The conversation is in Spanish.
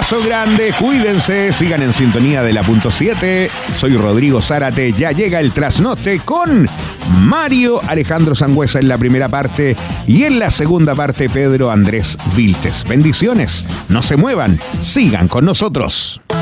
abrazo grande, cuídense, sigan en sintonía de la punto 7. Soy Rodrigo Zárate, ya llega el trasnoche con Mario Alejandro Sangüesa en la primera parte y en la segunda parte Pedro Andrés Vilches. Bendiciones, no se muevan, sigan con nosotros.